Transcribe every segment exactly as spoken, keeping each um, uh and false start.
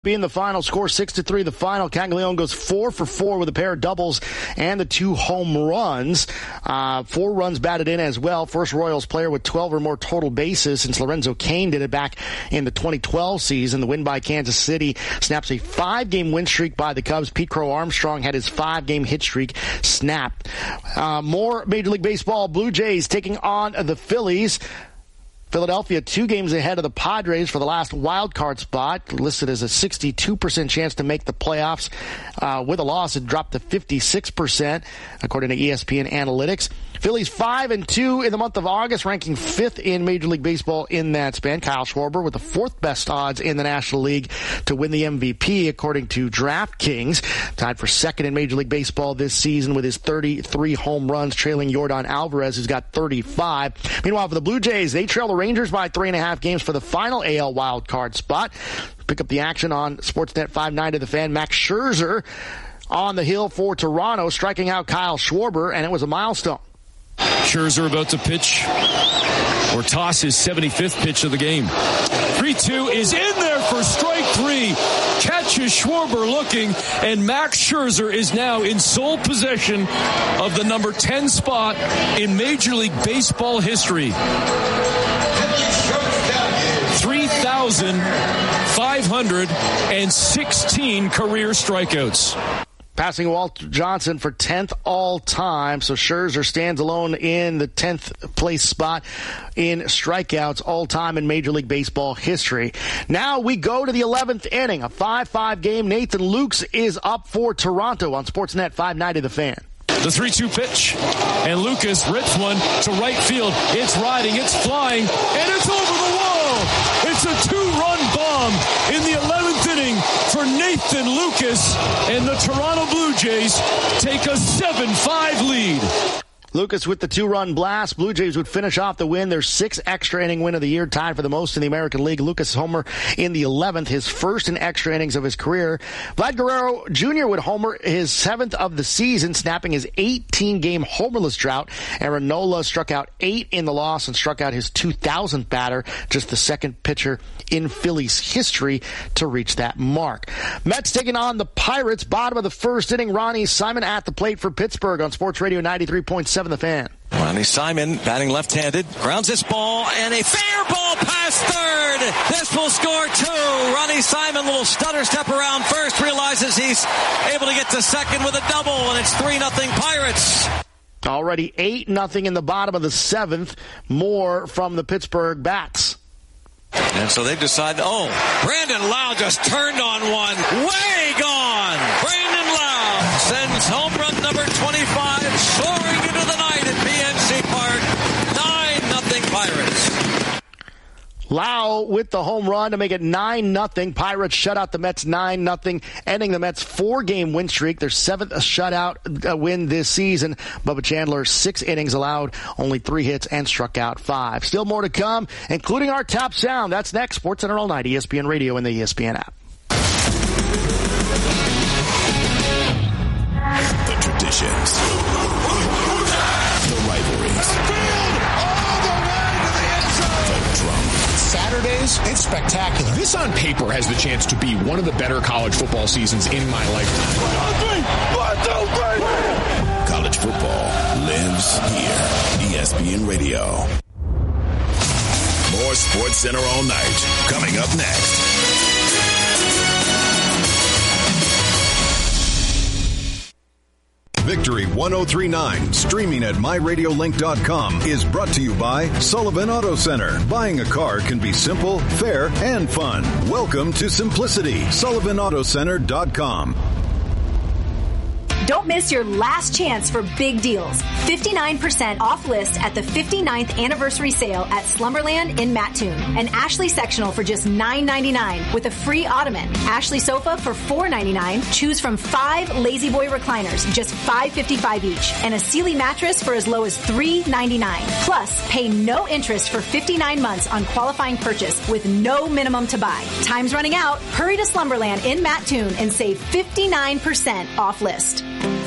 Being the final score, six to three. The final, Caglione goes four for four with a pair of doubles and the two home runs. Uh, four runs batted in as well. First Royals player with twelve or more total bases since Lorenzo Cain did it back in the twenty twelve season. The win by Kansas City snaps a five-game win streak by the Cubs. Pete Crow Armstrong had his five-game hit streak snapped. Uh, more Major League Baseball. Blue Jays taking on the Phillies. Philadelphia two games ahead of the Padres for the last wild card spot, listed as a sixty-two percent chance to make the playoffs. Uh, with a loss, it dropped to fifty-six percent, according to E S P N Analytics. Phillies five and two in the month of August, ranking fifth in Major League Baseball in that span. Kyle Schwarber with the fourth best odds in the National League to win the M V P, according to DraftKings. Tied for second in Major League Baseball this season with his thirty-three home runs, trailing Yordan Alvarez, who's got thirty-five. Meanwhile, for the Blue Jays, they trail the Rangers by three and a half games for the final A L wild card spot. Pick up the action on Sportsnet five ninety The Fan. Max Scherzer on the hill for Toronto, striking out Kyle Schwarber, and it was a milestone. Scherzer about to pitch or toss his seventy-fifth pitch of the game. three two is in there for strike three. Catches Schwarber looking, and Max Scherzer is now in sole possession of the number ten spot in Major League Baseball history. three thousand five hundred sixteen career strikeouts. Passing Walt Johnson for tenth all-time, so Scherzer stands alone in the tenth place spot in strikeouts all-time in Major League Baseball history. Now we go to the eleventh inning, a five five game. Nathan Lukes is up for Toronto on Sportsnet five ninety The Fan. The three two pitch, and Lucas rips one to right field. It's riding, it's flying, and it's over the wall. It's a two-run bomb in the eleventh inning for Nathan Lucas, and the Toronto Blue Jays take a seven five lead. Lucas with the two-run blast. Blue Jays would finish off the win. Their sixth extra inning win of the year, tied for the most in the American League. Lucas homer in the eleventh, his first in extra innings of his career. Vlad Guerrero Junior would homer his seventh of the season, snapping his eighteen-game homerless drought. Aaron Nola struck out eight in the loss and struck out his two thousandth batter, just the second pitcher in Phillies history to reach that mark. Mets taking on the Pirates. Bottom of the first inning, Ronnie Simon at the plate for Pittsburgh on Sports Radio ninety-three point seven The Fan. Ronnie Simon batting left-handed, grounds this ball, and a fair ball past third. This will score two. Ronnie Simon, little stutter step around first, realizes he's able to get to second with a double, and it's three nothing Pirates. Already eight nothing in the bottom of the seventh. More from the Pittsburgh bats. And so they've decided, oh, Brandon Lau just turned on one. Way gone. Brandon Lau sends home run number twenty-five, soaring into the night at P N C Park. nine nothing Pirates. Lau with the home run to make it nine nothing. Pirates shut out the Mets nine nothing, ending the Mets' four-game win streak, their seventh shutout win this season. Bubba Chandler, six innings allowed, only three hits, and struck out five. Still more to come, including our top sound. That's next. SportsCenter all night, E S P N Radio and the E S P N app. The traditions, the rivalries, the drama. Saturdays, it's spectacular. This on paper has the chance to be one of the better college football seasons in my lifetime. One, two, three. College football lives here. E S P N Radio. More SportsCenter all night. Coming up next. Victory one oh three point nine, streaming at my radio link dot com, is brought to you by Sullivan Auto Center. Buying a car can be simple, fair, and fun. Welcome to simplicity. sullivan auto center dot com. Don't miss your last chance for big deals. fifty-nine percent off list at the fifty-ninth anniversary sale at Slumberland in Mattoon. An Ashley sectional for just nine ninety-nine with a free ottoman. Ashley sofa for four ninety-nine. Choose from five Lazy Boy recliners, just five fifty-five each. And a Sealy mattress for as low as three ninety-nine. Plus, pay no interest for fifty-nine months on qualifying purchase with no minimum to buy. Time's running out. Hurry to Slumberland in Mattoon and save fifty-nine percent off list.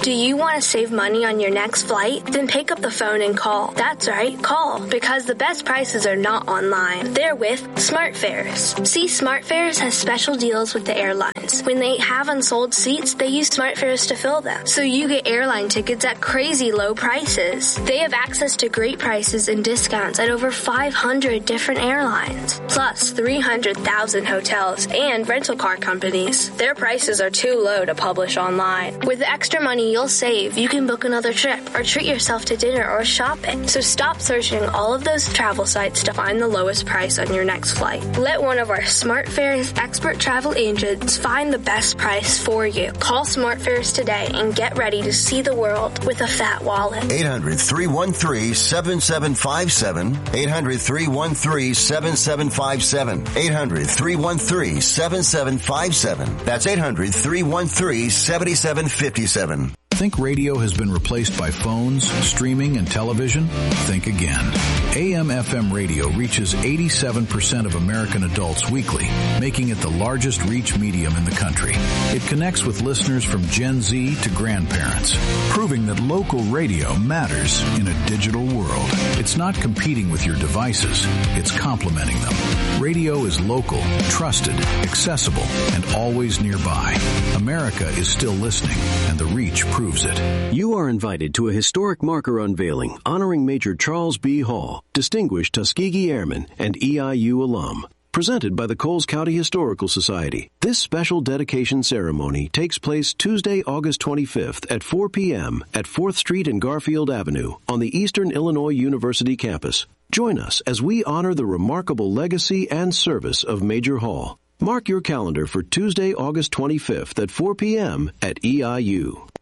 Do you want to save money on your next flight? Then pick up the phone and call. That's right, call. Because the best prices are not online. They're with SmartFares. See, SmartFares has special deals with the airlines. When they have unsold seats, they use SmartFares to fill them. So you get airline tickets at crazy low prices. They have access to great prices and discounts at over five hundred different airlines. Plus three hundred thousand hotels and rental car companies. Their prices are too low to publish online. With the extra money you'll save, you can book another trip or treat yourself to dinner or shopping. So stop searching all of those travel sites to find the lowest price on your next flight. Let one of our SmartFares expert travel agents find the best price for you. Call SmartFares today and get ready to see the world with a fat wallet. eight hundred, three one three, seven seven five seven. eight hundred, three one three, seven seven five seven. eight hundred, three one three, seven seven five seven. That's eight hundred, three one three, seven seven five seven. Think radio has been replaced by phones, streaming, and television? Think again. A M F M radio reaches eighty-seven percent of American adults weekly, making it the largest reach medium in the country. It connects with listeners from Gen Z to grandparents, proving that local radio matters in a digital world. It's not competing with your devices, it's complementing them. Radio is local, trusted, accessible, and always nearby. America is still listening, and the reach proves it. You are invited to a historic marker unveiling honoring Major Charles B. Hall, distinguished Tuskegee Airman and E I U alum, presented by the Coles County Historical Society. This special dedication ceremony takes place Tuesday, August twenty-fifth at four p.m. at fourth Street and Garfield Avenue on the Eastern Illinois University campus. Join us as we honor the remarkable legacy and service of Major Hall. Mark your calendar for Tuesday, August twenty-fifth at four p.m. at E I U.